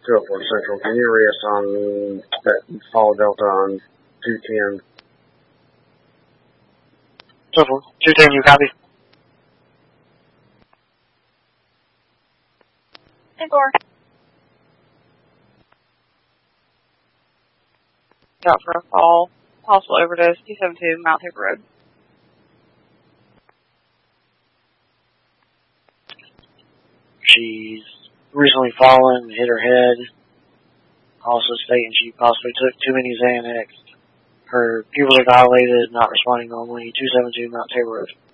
204 Central. Can you reassign that follow Delta on 210? 210, you copy? 10-4. Out for a call. Possible overdose, 272 Mount Hooper Road. She's recently fallen, hit her head. Also stating she possibly took too many Xanax. Her pupils are dilated, not responding normally. 272 Mount Tabor Road.